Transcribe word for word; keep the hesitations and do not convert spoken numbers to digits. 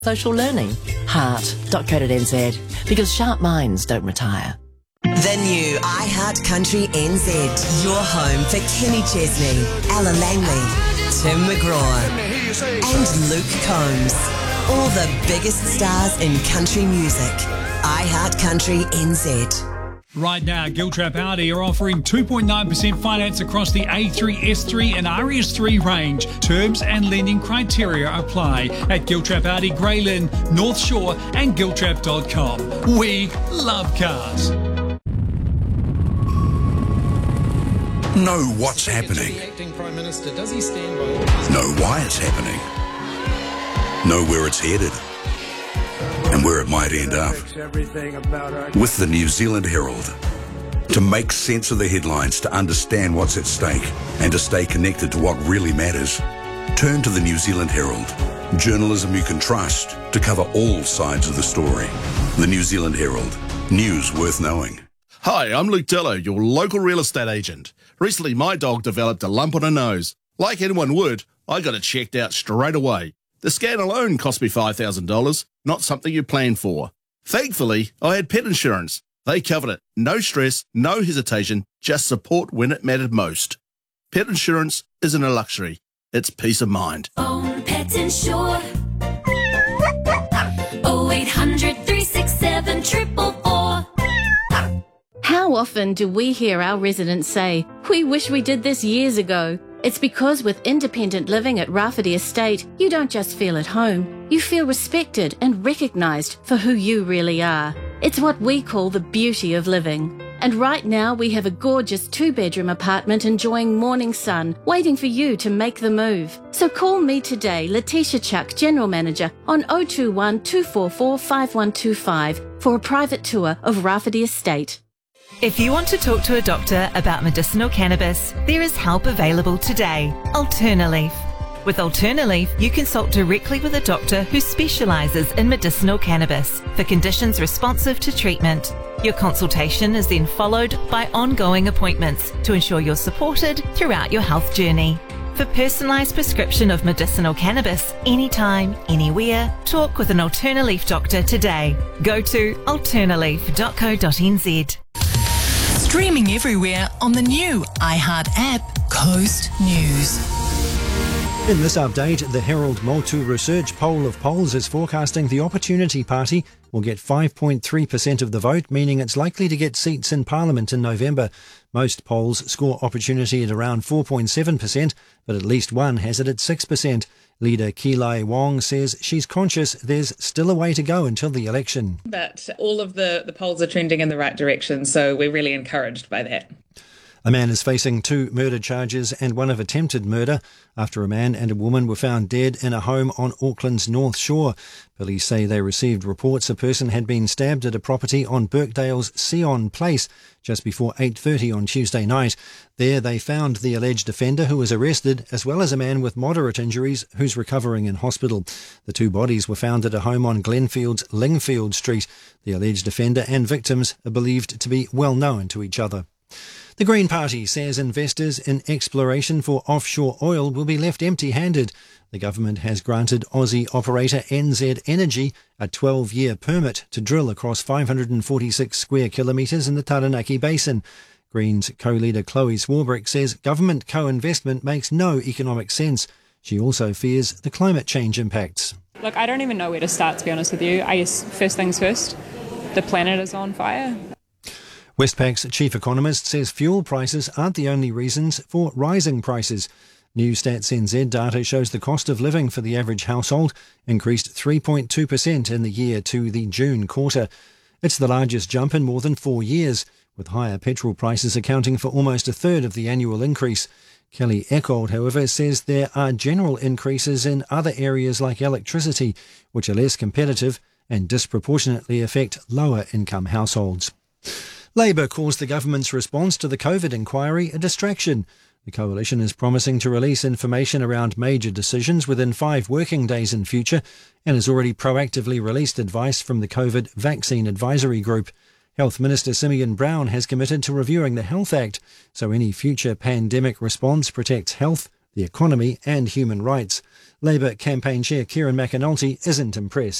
Social learning, heart dot co dot n z, because sharp minds don't retire. The new iHeart Country N Z, your home for Kenny Chesney, Ella Langley, Tim McGraw and Luke Combs. All the biggest stars in country music. iHeart Country N Z. Right now, Giltrap Audi are offering two point nine percent finance across the A three, S three and R S three range. Terms and lending criteria apply at Giltrap Audi, Grey Lynn, North Shore and giltrap dot com. We love cars. Know what's happening. Know why it's happening. Know where it's headed. And where it might end up. With the New Zealand Herald. To make sense of the headlines, to understand what's at stake, and to stay connected to what really matters, turn to the New Zealand Herald. Journalism you can trust to cover all sides of the story. The New Zealand Herald. News worth knowing. Hi, I'm Luke Dello, your local real estate agent. Recently, my dog developed a lump on her nose. Like anyone would, I got it checked out straight away. The scan alone cost me five thousand dollars, not something you plan for. Thankfully, I had pet insurance. They covered it. No stress, no hesitation, just support when it mattered most. Pet insurance isn't a luxury. It's peace of mind. Own Pet Insure. oh eight hundred, three six seven, four four four. How often do we hear our residents say, "We wish we did this years ago"? It's because with independent living at Rafferty Estate, you don't just feel at home, you feel respected and recognised for who you really are. It's what we call the beauty of living. And right now we have a gorgeous two-bedroom apartment enjoying morning sun, waiting for you to make the move. So call me today, Letitia Chuck, General Manager, on oh two one, two four four, five one two five for a private tour of Rafferty Estate. If you want to talk to a doctor about medicinal cannabis, there is help available today. Alternaleaf. With Alternaleaf, you consult directly with a doctor who specialises in medicinal cannabis for conditions responsive to treatment. Your consultation is then followed by ongoing appointments to ensure you're supported throughout your health journey. For personalised prescription of medicinal cannabis, anytime, anywhere, talk with an Alternaleaf doctor today. Go to alternaleaf dot co dot n z. Streaming everywhere on the new iHeart app, Coast News. In this update, the Herald Motu Research poll of polls is forecasting the Opportunity Party will get five point three percent of the vote, meaning it's likely to get seats in Parliament in November. Most polls score Opportunity at around four point seven percent, but at least one has it at six percent. Leader Keelai Wong says she's conscious there's still a way to go until the election. But all of the, the polls are trending in the right direction, so we're really encouraged by that. A man is facing two murder charges and one of attempted murder after a man and a woman were found dead in a home on Auckland's North Shore. Police say they received reports a person had been stabbed at a property on Birkdale's Sion Place just before eight thirty on Tuesday night. There they found the alleged offender who was arrested, as well as a man with moderate injuries who's recovering in hospital. The two bodies were found at a home on Glenfield's Lingfield Street. The alleged offender and victims are believed to be well known to each other. The Green Party says investors in exploration for offshore oil will be left empty-handed. The government has granted Aussie operator N Z Energy a twelve-year permit to drill across five hundred forty-six square kilometres in the Taranaki Basin. Greens co-leader Chloe Swarbrick says government co-investment makes no economic sense. She also fears the climate change impacts. Look, I don't even know where to start, to be honest with you. I guess first things first, the planet is on fire. Westpac's chief economist says fuel prices aren't the only reasons for rising prices. New Stats N Z data shows the cost of living for the average household increased three point two percent in the year to the June quarter. It's the largest jump in more than four years, with higher petrol prices accounting for almost a third of the annual increase. Kelly Eckold, however, says there are general increases in other areas like electricity, which are less competitive and disproportionately affect lower income households. Labour calls the government's response to the COVID inquiry a distraction. The coalition is promising to release information around major decisions within five working days in future and has already proactively released advice from the COVID Vaccine Advisory Group. Health Minister Simeon Brown has committed to reviewing the Health Act, so any future pandemic response protects health, the economy and human rights. Labour campaign chair Kieran McAnulty isn't impressed.